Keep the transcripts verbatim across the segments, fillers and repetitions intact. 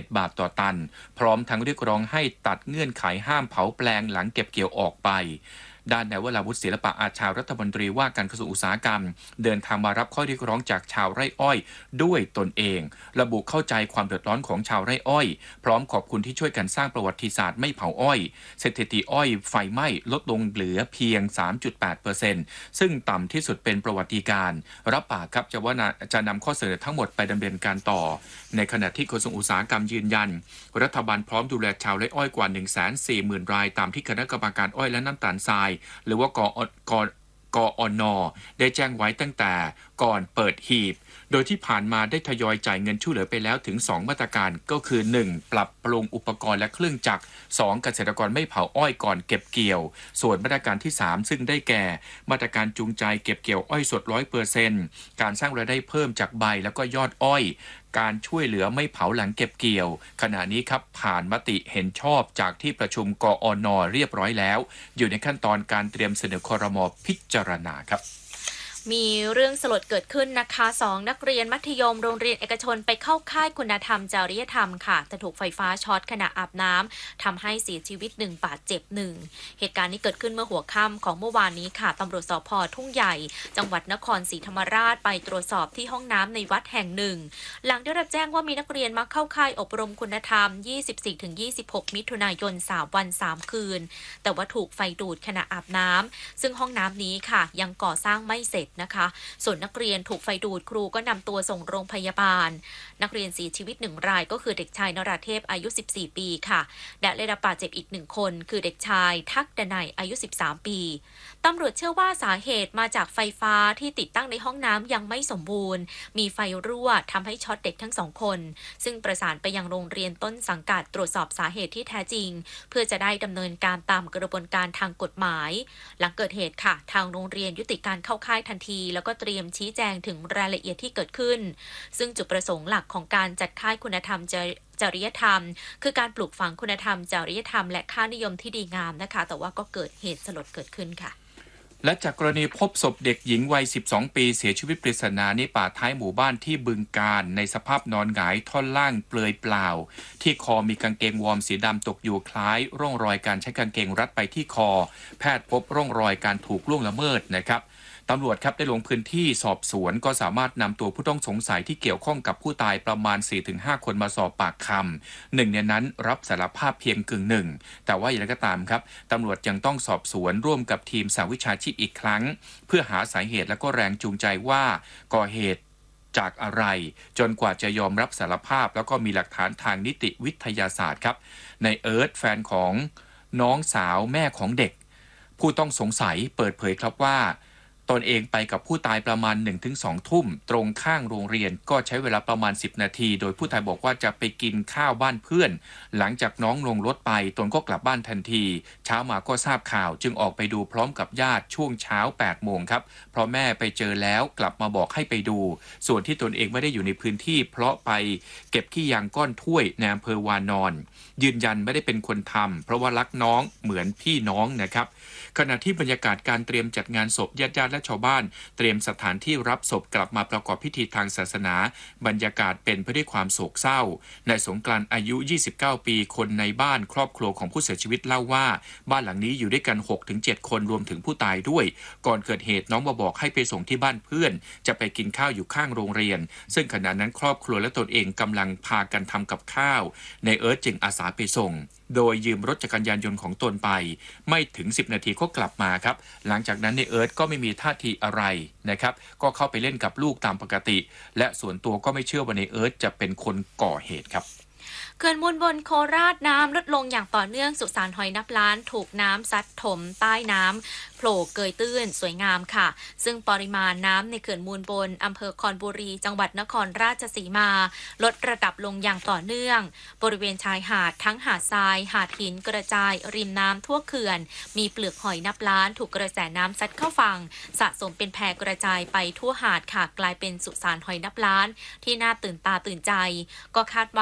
บาทต่อตันพร้อมทั้งเรียกร้องให้ตัดเงื่อนไขห้ามเผาแปลงหลังเก็บเกี่ยวออกไปด้านนายวราวุฒิศิลปะอาชารัฐมนตรีว่าการกระทรวงอุตสาหกรรมเดินทางมารับข้อเรียกร้องจากชาวไร่อ้อยด้วยตนเองระบุเข้าใจความเดือดร้อนของชาวไร่อ้อยพร้อมขอบคุณที่ช่วยกันสร้างประวัติศาสตร์ไม่เผาอ้อยสถิติอ้อยไฟไหม้ลดลงเหลือเพียง สามจุดแปดเปอร์เซ็นต์ ซึ่งต่ำที่สุดเป็นประวัติการรับปากครับจะว่าจะนำข้อเสนอทั้งหมดไปดำเนินการต่อในขณะที่กระทรวงอุตสาหกรรมยืนยันรัฐบาลพร้อมดูแลชาวไร่อ้อยกว่า หนึ่งแสนสี่หมื่น รายตามที่คณะกรรมการอ้อยและน้ำตาลทรายหรือว่ากกกอนได้แจ้งไว้ตั้งแต่ก่อนเปิดหีบโดยที่ผ่านมาได้ทยอยจ่ายเงินช่วยเหลือไปแล้วถึงสองมาตรการก็คือ หนึ่ง ปรับปรุงอุปกรณ์และเครื่องจักร สอง เกษตรกรไม่เผาอ้อยก่อนเก็บเกี่ยวส่วนมาตรการที่สามซึ่งได้แก่มาตรการจูงใจเก็บเกี่ยวอ้อยสด ร้อยเปอร์เซ็นต์ การสร้างรายได้เพิ่มจากใบแล้วก็ยอดอ้อยการช่วยเหลือไม่เผาหลังเก็บเกี่ยวขณะนี้ครับผ่านมติเห็นชอบจากที่ประชุมกอนเรียบร้อยแล้วอยู่ในขั้นตอนการเตรียมเสนอครม.พิจารณาครับมีเรื่องสลดเกิดขึ้นนะคะสองนักเรียนมัธยมโรงเรียนเอกชนไปเข้าค่ายคุณธรรมจริยธรรมค่ะแต่ถูกไฟฟ้าช็อตขณะอาบน้ำทำให้เสียชีวิตหนึ่งบาดเจ็บหนึ่งเหตุการณ์นี้เกิดขึ้นเมื่อหัวค่ำของเมื่อวานนี้ค่ะตำรวจสภ.ทุ่งใหญ่จังหวัดนครศรีธรรมราชไปตรวจสอบที่ห้องน้ำในวัดแห่งหนึ่งหลังได้รับแจ้งว่ามีนักเรียนมาเข้าค่ายอบรมคุณธรรม ยี่สิบสี่ถึงยี่สิบหก มิถุนายนสามวันสามคืนแต่ว่าถูกไฟดูดขณะอาบน้ำซึ่งห้องน้ำนี้ค่ะยังก่อสร้างไม่เสร็จนะคะส่วนนักเรียนถูกไฟดูดครูก็นำตัวส่งโรงพยาบาลนักเรียนเสียชีวิตหนึ่งรายก็คือเด็กชายนราเทพอายุสิบสี่ปีค่ะและได้รับบาดเจ็บอีกหนึ่งคนคือเด็กชายทักดนัยอายุสิบสามปีตำรวจเชื่อว่าสาเหตุมาจากไฟฟ้าที่ติดตั้งในห้องน้ำยังไม่สมบูรณ์มีไฟรั่วทำให้ช็อตเด็กทั้งสองคนซึ่งประสานไปยังโรงเรียนต้นสังกัดตรวจสอบสาเหตุที่แท้จริงเพื่อจะได้ดำเนินการตามกระบวนการทางกฎหมายหลังเกิดเหตุค่ะทางโรงเรียนยุติการเข้าค่ายทันทีแล้วก็เตรียมชี้แจงถึงรายละเอียดที่เกิดขึ้นซึ่งจุดประสงค์หลักของการจัดค่ายคุณธรรมจริยธรรมคือการปลูกฝังคุณธรรมจริยธรรมและค่านิยมที่ดีงามนะคะแต่ว่าก็เกิดเหตุสลดเกิดขึ้นค่ะและจากกรณีพบศพเด็กหญิงวัยสิบสองปีเสียชีวิตปริศนาในป่าท้ายหมู่บ้านที่บึงกาฬในสภาพนอนหงายท่อนล่างเปลือยเปล่าที่คอมีกางเกงวอร์มสีดำตกอยู่คล้ายร่องรอยการใช้กางเกงรัดไปที่คอแพทย์พบร่องรอยการถูกล่วงละเมิดนะครับตำรวจครับได้ลงพื้นที่สอบสวนก็สามารถนำตัวผู้ต้องสงสัยที่เกี่ยวข้องกับผู้ตายประมาณ สี่ถึงห้า คนมาสอบปากคำหนึ่งในนั้นรับสารภาพเพียงกึ่งหนึ่งแต่ว่าอย่างไรก็ตามครับตำรวจยังต้องสอบสวนร่วมกับทีมสหวิชาชีพอีกครั้งเพื่อหาสาเหตุและก็แรงจูงใจว่าก่อเหตุจากอะไรจนกว่าจะยอมรับสารภาพแล้วก็มีหลักฐานทางนิติวิทยาศาสตร์ครับในเอิร์ธแฟนของน้องสาวแม่ของเด็กผู้ต้องสงสัยเปิดเผยครับว่าตนเองไปกับผู้ตายประมาณ หนึ่งถึงสอง ทุ่มตรงข้างโรงเรียนก็ใช้เวลาประมาณสิบนาทีโดยผู้ตายบอกว่าจะไปกินข้าวบ้านเพื่อนหลังจากน้องลงรถไปตนก็กลับบ้านทันทีเช้ามาก็ทราบข่าวจึงออกไปดูพร้อมกับญาติช่วงเช้า แปด โมงครับเพราะแม่ไปเจอแล้วกลับมาบอกให้ไปดูส่วนที่ตนเองไม่ได้อยู่ในพื้นที่เพราะไปเก็บขี้ยางก้อนถ้วยในอำเภอวานอนยืนยันไม่ได้เป็นคนทำเพราะว่ารักน้องเหมือนพี่น้องนะครับขณะที่บรรยากาศการเตรียมจัดงานศพญาติญาติและชาวบ้านเตรียมสถานที่รับศพกลับมาประกอบพิธีทางศาสนาบรรยากาศเป็นไปด้วยความโศกเศร้านายสงกรานต์อายุยี่สิบเก้าปีคนในบ้านครอบครัวของผู้เสียชีวิตเล่าว่าบ้านหลังนี้อยู่ด้วยกัน หกถึงเจ็ด คนรวมถึงผู้ตายด้วยก่อนเกิดเหตุน้องมาบอกให้ไปส่งที่บ้านเพื่อนจะไปกินข้าวอยู่ข้างโรงเรียนซึ่งขณะนั้นครอบครัวและตนเองกำลังพากันทำกับข้าวในเอิร์ธจึงอาสาไปส่งโดยยืมรถจักรยานยนต์ของตนไปไม่ถึงสิบนาทีก็กลับมาครับหลังจากนั้นในเอิร์ธก็ไม่มีท่าทีอะไรนะครับก็เข้าไปเล่นกับลูกตามปกติและส่วนตัวก็ไม่เชื่อว่าในเอิร์ธจะเป็นคนก่อเหตุครับเขื่อนมูลบนโคราชน้ำลดลงอย่างต่อเนื่องสุสานหอยนับล้านถูกน้ำซัดถมใต้น้ำโผล่เกยตื้นสวยงามค่ะซึ่งปริมาณน้ำในเขื่อนมูลบนอำเภอคอนบุรีจังหวัดนครราชสีมาลดระดับลงอย่างต่อเนื่องบริเวณชายหาดทั้งหาดทรายหาดหินกระจายริมน้ำทั่วเขื่อนมีเปลือกหอยนับล้านถูกกระแสน้ำซัดเข้าฝั่งสะสมเป็นแพกระจายไปทั่วหาดค่ะกลายเป็นสุสานหอยนับล้านที่น่าตื่นตาตื่นใจก็คาดว่าเกิด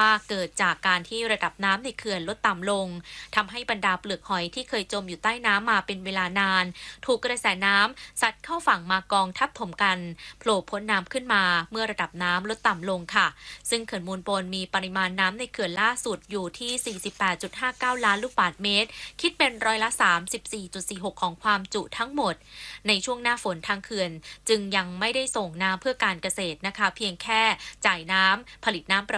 ดจากการที่ระดับน้ำในเขื่อนลดต่ำลงทำให้บรรดาเปลือกหอยที่เคยจมอยู่ใต้น้ำมาเป็นเวลานานถูกกระแสน้ำซัดเข้าฝั่งมากองทับถมกันโผล่พ้นน้ำขึ้นมาเมื่อระดับน้ำลดต่ำลงค่ะซึ่งเขื่อนมูลปนมีปริมาณน้ำในเขื่อนล่าสุดอยู่ที่ สี่สิบแปดจุดห้าเก้า ล้านลูกบาศก์เมตรคิดเป็นร้อยละ สามสิบสี่จุดสี่หก ของความจุทั้งหมดในช่วงหน้าฝนทางเขื่อนจึงยังไม่ได้ส่งน้ำเพื่อการเกษตรนะคะเพียงแค่จ่ายน้ำผลิตน้ำ